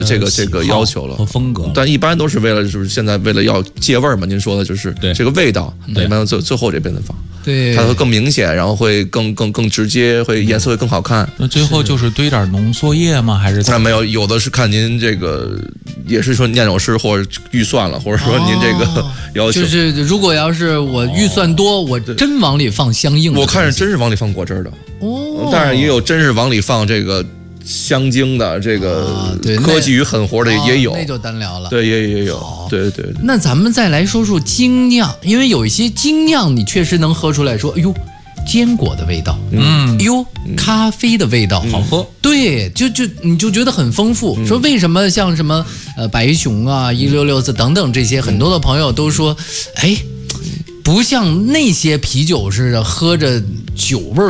这个要求了和风格， 但一般都是为了就是现在为了要借味儿嘛，您说的就是这个味道，一般最后这边的放， 对， 它会更明显，然后会更直接，会颜色会更好看。 那最后就是堆点浓缩液吗？还是那没有，有的是看您这个，也是说酿酒师或者预算了，或者说您这个要求。 就是如果要是我预算多，我真往里放相应的。 我看是真是往里放果汁的， 哦， 但是也有真是往里放这个香精的，这个科技与狠活的也有， 那就单聊了。 对，也有，对。 那咱们再来说说精酿，因为有一些精酿你确实能喝出来说，哎呦，坚果的味道，哎呦，咖啡的味道， 好喝。 对，你就觉得很丰富。说为什么像什么白熊啊、166等等这些，很多的朋友都说，哎，不像那些啤酒似的喝着酒味